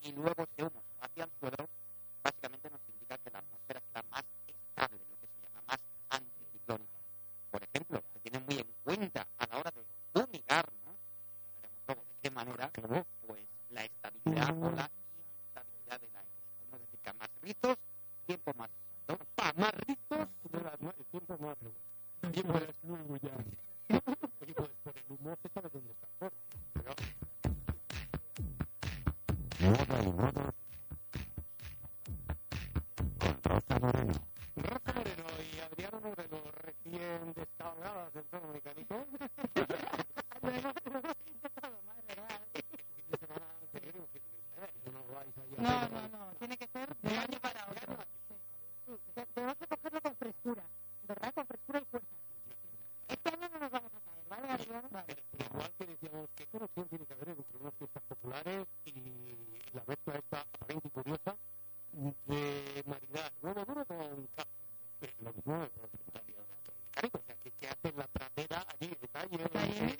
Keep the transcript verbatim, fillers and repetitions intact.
y luego ese humo se va hacia el suelo, básicamente nos indica que la atmósfera está más estable, lo que se llama más anticiclónica. Por ejemplo, se tiene muy en cuenta a la hora de fumigar, ¿no? Veremos luego de qué manera, pues la estabilidad o la inestabilidad del aire. Es decir, que a más rizos, tiempo más, ¿no? Pa, más rizos, el tiempo más rizos. Y pues luego ya. Oye, pues por el humor se sabe dónde está todo. Pero... Moda y moda con Rosa Moreno. Rosa Moreno y Adriano Moreno, recién descargadas del tono mecánico. Lo hemos intentado más, ¿verdad? No, no, no, tiene que ser de un año para otro. Sí. Tenemos que cogerlo con frescura, ¿verdad? Con frescura y fuerza. Este año no nos vamos a caer, ¿vale, Adriano? Vale. Pero igual que decíamos, ¿qué conexión tiene que haber entre unas fiestas populares y la mezcla esta aparente y curiosa de maridar huevo duro con café? Lo mismo, o sea, ¿qué hace la pradera allí? Detalle,